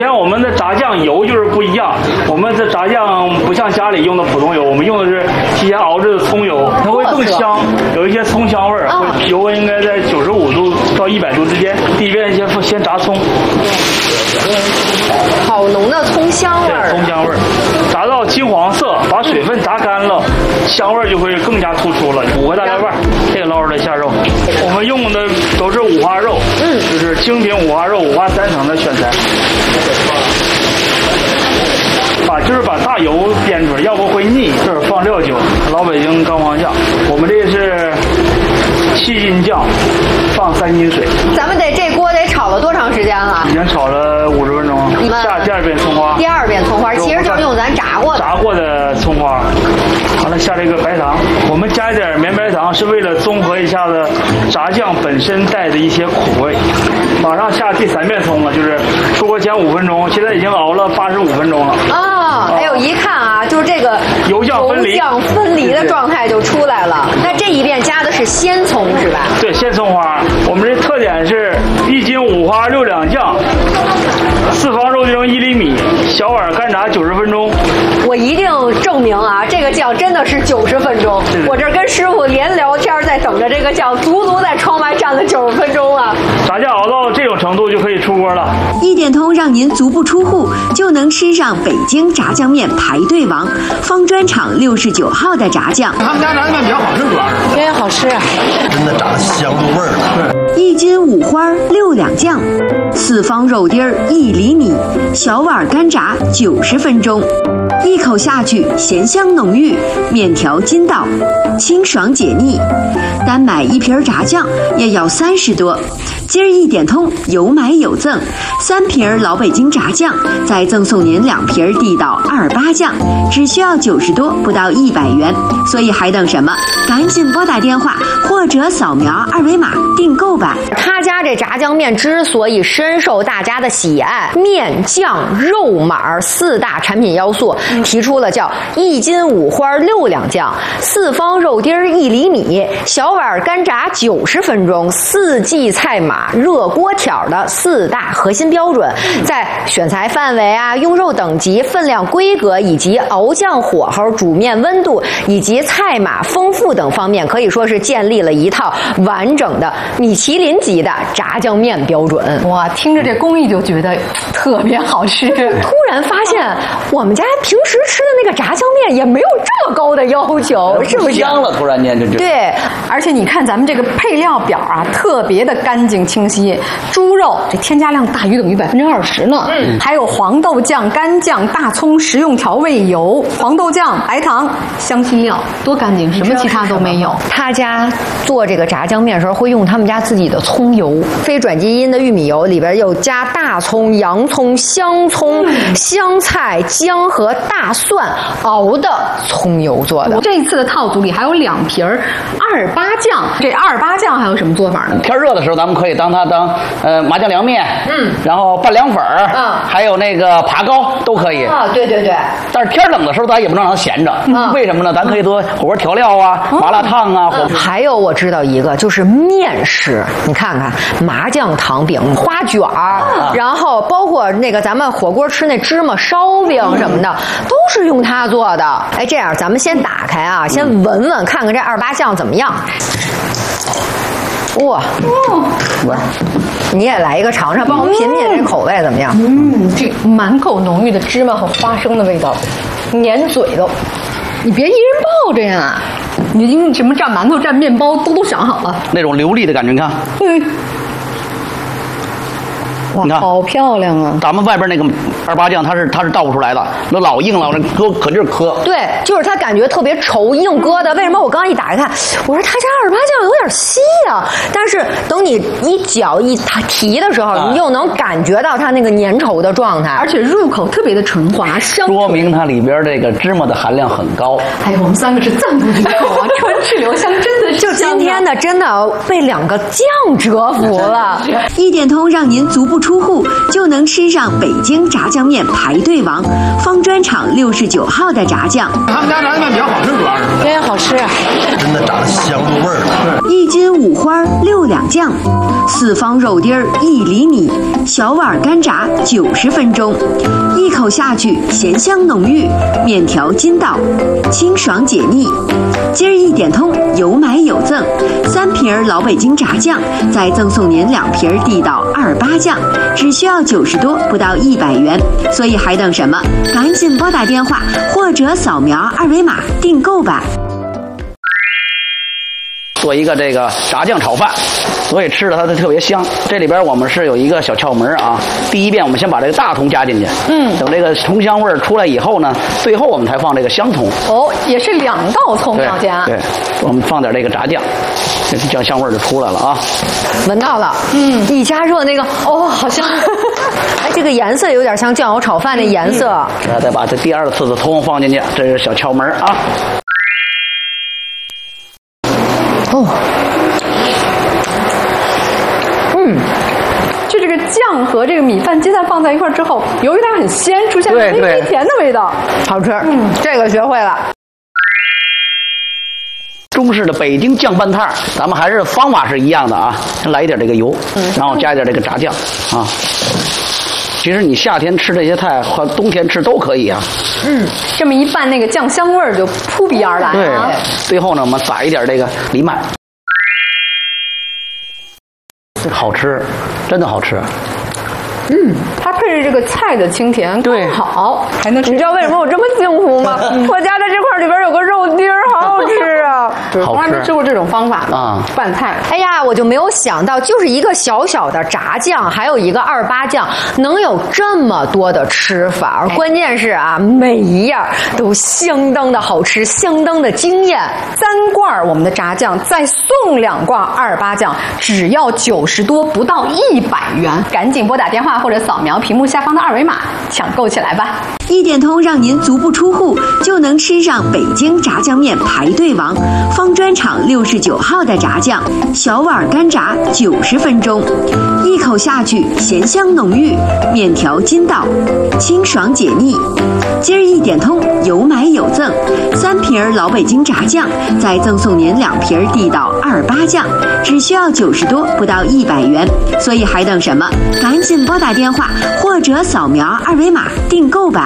像我们的炸酱油就是不一样，我们的炸酱不像家里用的普通油，我们用的是提前熬制的葱油，它会更香，有一些葱香味儿。油温应该在95度到100度之间。第一遍先炸葱， 好浓的葱香味儿， 葱香味儿，炸到金黄色，把水分炸干了，香味儿就会更加突出了。5个大料瓣，这个捞出来下肉，我们用的都是五花肉，就是精品五花肉，5花3层的选材。就是把大油煸出来，要不会腻。这儿放料酒，老北京干黄酱，我们这是7斤酱，放3斤水。 咱们这锅得炒了多长时间了？ 已经炒了50分钟了。下第2遍葱花。第 2遍葱花，其实就是用咱炸过的葱花。完了下这个白糖，我们加一点绵白糖，是为了综合一下子炸酱本身带的一些苦味。马上下第3遍葱了，就是出锅前5分钟，现在已经熬了85分钟了。 哎呦，一看啊，就是这个油酱分离的状态就出来了。那这一遍加的是鲜葱是吧？ 对，鲜葱花。我们这特点是1斤五花6两酱，4方肉丁1厘米，小碗干炸90分钟。 我一定证明啊，这个酱真的是90分钟。我这跟师傅连聊天，在等着这个酱，足在窗外站了90分钟了。 炸酱熬到这种程度就可以出锅了。 1点通让您足不出户就能吃上北京炸酱面排队王方砖厂69号的炸酱。 他们家炸酱面比较好吃，主要是因为好吃啊， 真的炸的香入味儿了。 1斤五花6两酱，4方肉丁1厘米，小碗干炸90分钟。一口下去，咸香浓郁，面条筋道，清爽解腻。单买1瓶炸酱也要30多。今儿1点通有买有赠，3瓶老北京炸酱，再赠送您2瓶地道28酱，只需要90多，不到100元。所以还等什么？赶紧拨打电话或者扫描2维码订购吧。 他家这炸酱面之所以深受大家的喜爱，面酱肉码4大产品要素，提出了叫1斤五花6两酱，4方肉丁1厘米，小碗干炸90分钟，4季菜码热锅挑的4大核心标准，在选材范围啊、用肉等级、分量规格以及熬酱火候、煮面温度以及菜码丰富等方面，可以说是建立了一套完整的米其林级的炸酱面标准。 哇，听着这工艺就觉得特别好吃。 突然发现我们家平时吃的那个炸酱面也没有这么高的要求，是不是？ 香了，突然间就对， 而且你看咱们这个配料表啊，特别的干净清晰。猪肉这添加量大于等于20%呢，还有黄豆酱、干酱、大葱、食用调味油、黄豆酱、白糖、香辛料，多干净，什么其他都没有。 他家做这个炸酱面的时候会用他们家自己的葱油，非转基因的玉米油，里边有加大葱、洋葱、香葱、香菜、姜和大蒜熬的葱油做的。 这一次的套组里还有2瓶28酱，这28酱还有什么做法呢？ 天热的时候，咱们可以当麻酱凉面，然后拌凉粉儿，还有那个扒糕都可以啊。对对对。 但是天冷的时候，咱也不能让它闲着，为什么呢？咱可以做火锅调料啊、麻辣烫啊。 还有我知道一个就是面食，你看看麻酱糖饼、花卷儿，然后包括那个咱们火锅吃那芝麻烧饼什么的，都是用它做的。哎，这样咱们先打开啊，先闻闻看看这28酱怎么样。哇，你也来一个尝尝，帮我们品品这口味怎么样？ 这满口浓郁的芝麻和花生的味道，粘嘴了。你别一人抱着呀，你什么蘸馒头、蘸面包都想好了， 那种流利的感觉，你看。 哇，好漂亮啊！ 咱们外边那个28酱，它是倒不出来的，那老硬了，那搁可劲儿磕。 对，就是它感觉特别稠，硬疙瘩。为什么我刚一打开看，我说他家28酱有点稀啊？但是等你一搅一提的时候，你又能感觉到它那个粘稠的状态， 而且入口特别的纯滑香， 说明它里边这个芝麻的含量很高。 哎，我们3个是赞不绝口啊，川式留香真的是就今天的真的被2个酱折服了。 1点通让您足不出户就能吃上北京炸酱面排队王方砖厂69号的炸酱。 他们家炸酱面比较好吃，主要是也好吃啊。 真的炸的香入味儿了。 1斤五花6两酱，4方肉丁1厘米，小碗干炸90分钟，一口下去咸香浓郁，面条筋道，清爽解腻。今儿一点通，有买有赠，3瓶老北京炸酱，再赠送您2瓶地道28酱，只需要90多，不到100元。所以还等什么？赶紧拨打电话或者扫描2维码订购吧。 做一个这个炸酱炒饭，所以吃的它就特别香。这里边我们是有一个小窍门啊。第一遍我们先把这个大葱加进去，等这个葱香味儿出来以后呢，最后我们才放这个香葱。 哦，也是2道葱要加。 对，我们放点这个炸酱，这酱香味儿就出来了啊。 闻到了，一加热那个，哦，好香。哎，这个颜色有点像酱油炒饭的颜色。 再把这第2次的葱放进去，这是小窍门啊。 哦， 就这个酱和这个米饭鸡蛋放在一块之后，由于它很鲜，出现了微微甜的味道， 好吃。这个学会了。 中式的北京酱拌菜，咱们还是方法是一样的啊，来一点这个油，然后加一点这个炸酱啊。其实你夏天吃这些菜和冬天吃都可以啊。 这么一拌，那个酱香味儿就扑鼻而来啊。 对，最后呢，我们撒一点这个藜麦，好吃，真的好吃。 它配着这个菜的清甜， 对， 好，还能吃。 你知道为什么我这么幸福吗？我家的这块里边有个肉丁儿，好好吃啊！ 好吃。 从来没吃过这种方法啊，拌菜。 哎呀，我就没有想到，就是一个小小的炸酱，还有一个28酱，能有这么多的吃法。关键是啊，每一样都相当的好吃，相当的惊艳。 3罐我们的炸酱，再送2罐28酱，只要90多，不到100元。赶紧拨打电话或者扫描屏幕下方的2维码，抢购起来吧！ 一点通让您足不出户就能吃上北京炸酱面排队王方砖厂69号的炸酱，小碗干炸90分钟，一口下去咸香浓郁，面条筋道，清爽解腻。今儿一点通有买有赠，3瓶老北京炸酱，再赠送您2瓶地道28酱，只需要90多，不到100元。所以还等什么？赶紧拨打电话或者扫描2维码订购吧。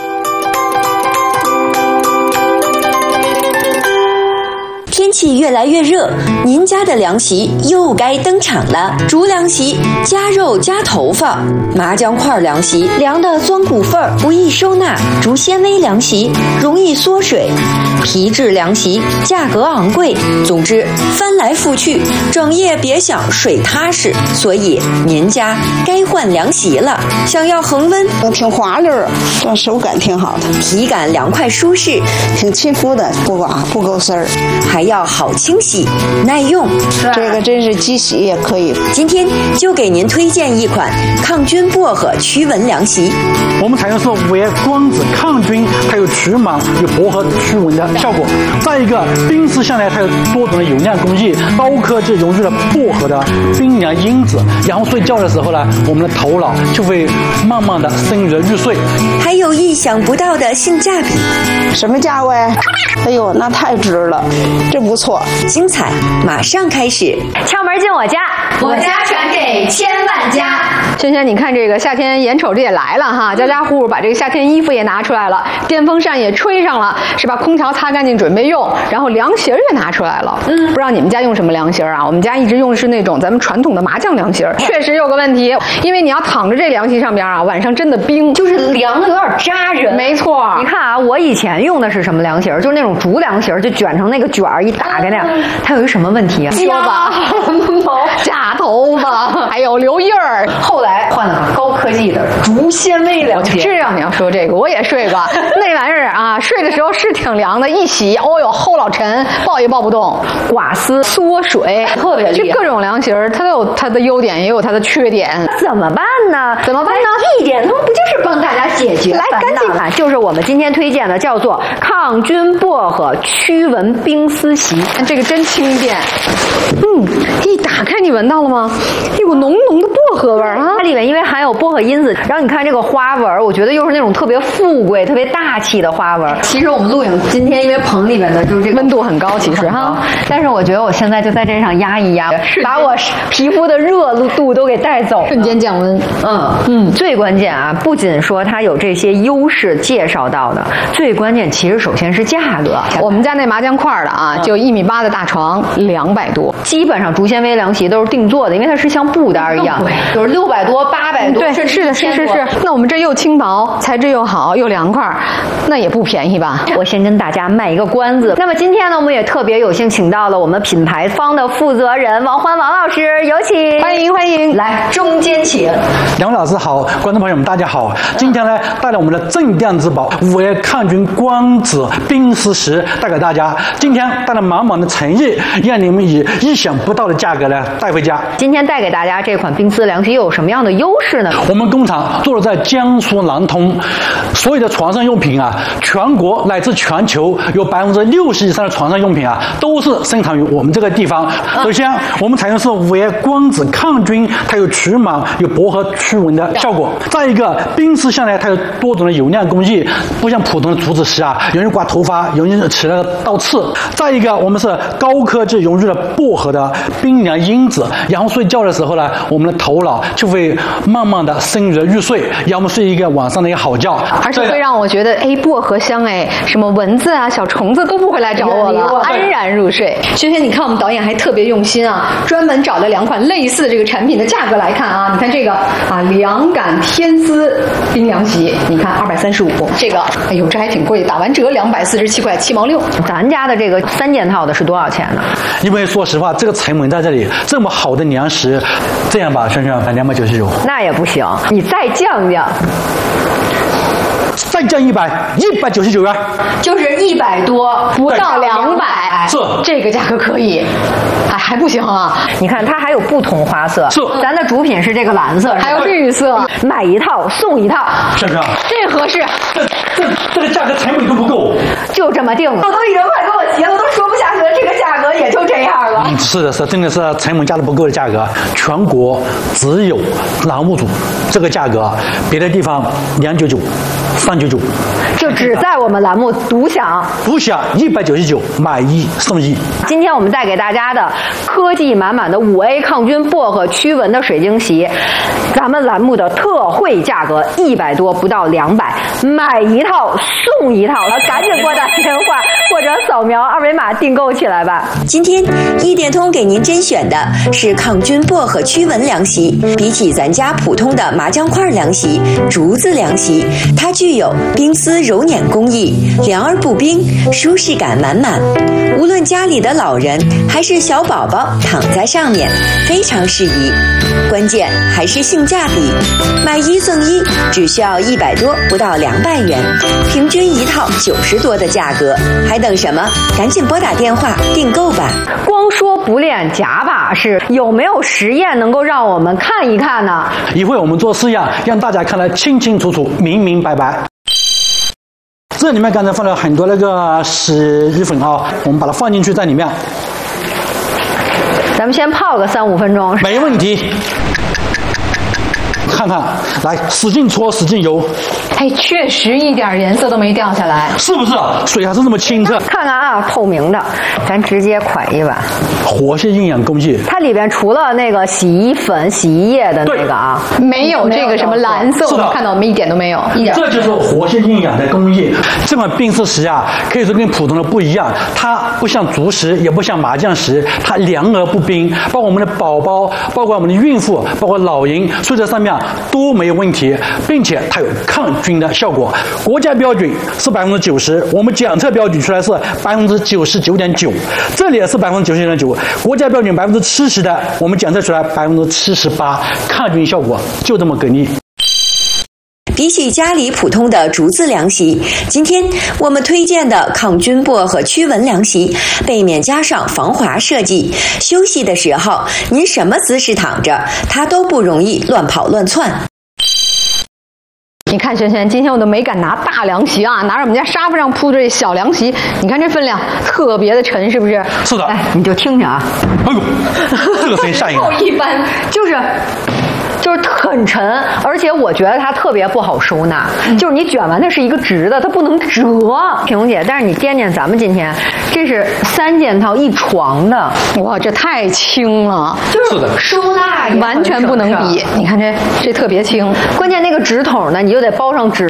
天气越来越热，您家的凉席又该登场了。竹凉席加肉加头发，麻姜块凉席凉的钻骨缝不易收纳，竹纤维凉席容易缩水，皮质凉席价格昂贵。总之翻来覆去，整夜别想睡踏实。所以您家该换凉席了。想要恒温， 挺滑溜儿，这手感挺好的， 体感凉快舒适， 挺亲肤的，不刮不勾丝儿， 还要好清洗耐用。 这个真是机洗也可以。 今天就给您推荐一款抗菌薄荷驱蚊凉席。 我们采用是5叶光子抗菌，它有驱螨、有薄荷驱蚊的效果。再一个，冰丝向来它有多种的有量工艺，高科技融入了薄荷的冰凉因子，然后睡觉的时候呢，我们的头脑就会慢慢的深入入睡。 还有意想不到的性价比。 什么价位？哎呦，那太值了，这不错。 精彩马上开始。 敲门进我家，我家传给千万家。 萱萱，你看这个夏天眼瞅着也来了哈，家家户户把这个夏天衣服也拿出来了，电风扇也吹上了，是吧？空调擦干净准备用，然后凉席也拿出来了。不知道你们家用什么凉席啊？我们家一直用的是那种咱们传统的麻将凉席，确实有个问题，因为你要躺着这凉席上边啊，晚上真的冰， 就是凉的有点扎人。 没错， 你看啊，我以前用的是什么凉席？就是那种竹凉席，就卷成那个卷儿，一打开那样。它有一个什么问题啊？ 说吧，扎头发，还有留印儿。 后来换了个高科技的竹纤维凉席。 这样你要说这个，我也睡过那玩意儿啊，睡的时候是挺凉的，一洗，哦哟，齁老沉，抱也抱不动，刮丝缩水， 特别厉害。 就各种凉席儿，它都有它的优点，也有它的缺点。 怎么办呢？ 怎么办呢？ 一点通不就是帮大家解决？ 来，赶紧来，就是我们今天推荐的，叫做抗菌薄荷驱蚊冰丝席。 这个真轻便，一打开你闻到了吗？一股浓浓的薄荷味儿啊！它里面因为含有薄荷因子，然后你看这个花纹，我觉得又是那种特别富贵、特别大气的花纹。其实我们录影今天因为棚里面的就是这个温度很高，其实哈， 但是我觉得我现在就在这上压一压，把我皮肤的热度都给带走， 瞬间降温。 最关键啊，不仅说它有这些优势介绍到的，最关键其实首先是价格。 我们家那麻将块的啊，就1.8米的大床，200多， 基本上竹纤维凉席都是定做的，因为它是像布单一样，就是600多、800多， 对，是的，是。那我们这又轻薄，材质又好，又凉快，那也不便宜吧？ 我先跟大家卖一个关子。那么今天呢，我们也特别有幸请到了我们品牌方的负责人王欢王老师，有请， 欢迎， 来中间请。 两位老师好，观众朋友们大家好。今天呢，带来我们的镇店之宝5A抗菌光子冰丝石带给大家。今天带来满满的诚意，让你们以意想不到的价格呢带回家。 今天带给大家这款冰丝凉席又有什么样的优势呢？ 我们工厂坐落在江苏南通，所有的床上用品啊，全国乃至全球有60%以上的床上用品啊，都是生产于我们这个地方。首先，我们采用是5A光子抗菌，它有除螨、有薄荷驱蚊的效果。再一个，冰丝向来它有多种的油亮工艺，不像普通的竹子石啊，容易刮头发，容易起那个倒刺。再一个，我们是高科技融入了薄荷的冰凉因子，然后睡觉的时候呢，我们的头脑就会慢慢的深入入睡，让我们睡一个晚上的一个好觉。 而且会让我觉得，薄荷香，什么蚊子啊、小虫子都不会来找我了，安然入睡。轩轩，你看我们导演还特别用心啊，专门找了2款类似这个产品的价格来看啊，你看这个啊，凉感天丝冰凉席，你看235，这个，这还挺贵，打完折247块7毛6。 咱家的这个3件套的是多少钱呢？ 因为说实话，这个成本在这里这么好的粮食，这样吧，轩轩，299。 那也不行，你再降降。 再降199元， 就是100多， 不到200， 是这个价格可以，还不行啊！ 你看它还有不同花色， 是咱的主品是这个蓝色， 还有绿色， 买一套送一套， 是不是？ 这合适。 这个价格成本都不够， 就这么定了。我都已经快跟我急了，都说不下去了，这个价格也就这样了。 是的，真的是成本价都不够的价格，全国只有栏目组这个价格，别的地方299、399， 就只在我们栏目独享 199，买1送1。 今天我们带给大家的科技满满的5A 抗菌薄荷驱蚊的水晶席，咱们栏目的特惠价格100多，不到200，买一套送一套，赶紧拨打电话或者扫描2维码订购起来吧。 今天一点通给您甄选的是抗菌薄荷驱蚊凉席，比起咱家普通的麻将块凉席、竹子凉席，它具有冰丝揉捻工艺，凉而不冰，舒适感满满。无论家里的老人还是小宝宝躺在上面，非常适宜。关键还是性价比，买1送1，只需要100多，不到200元，平均一套90多的价格，还等什么？赶紧拨打电话订购吧。 光说不练假把式，有没有实验能够让我们看一看呢？ 一会我们做试验，让大家看得清清楚楚、明明白白。这里面刚才放了很多那个洗衣粉啊，我们把它放进去在里面。 咱们先泡个3-5分钟， 没问题。看看，来，使劲搓，使劲揉。 确实一点颜色都没掉下来， 是不是？水还是这么清澈。 看看啊，透明的，咱直接蒯一碗。 活性营养工艺， 它里边除了那个洗衣粉、洗衣液的那个啊， 没有这个什么蓝色，我看到我们一点都没有，一点。 这就是活性营养的工艺。这款冰丝石啊，可以说跟普通的不一样，它不像竹石，也不像麻将石，它凉而不冰，包括我们的宝宝，包括我们的孕妇，包括老人睡在上面都没有问题，并且它有抗菌的效果。国家标准是90%，我们检测标准出来是99.9%，这里也是99.9%，国家标准70%的，我们检测出来78%，抗菌效果就这么给力。 比起家里普通的竹子凉席，今天我们推荐的抗菌薄荷驱蚊凉席，背面加上防滑设计，休息的时候您什么姿势躺着，它都不容易乱跑乱窜。 你看，轩轩，今天我都没敢拿大凉席啊，拿着我们家沙发上铺的这小凉席，你看这分量特别的沉，是不是？ 是的。 来，你就听听啊。 哎呦，这个声音吓人。 一般就是。 就是很沉，而且我觉得它特别不好收纳，就是你卷完它是一个直的，它不能折。萍蓉姐，但是你掂掂咱们今天，这是3件套1床的， 哇，这太轻了， 就是收纳也完全不能比。你看这特别轻， 关键那个纸筒呢，你就得包上纸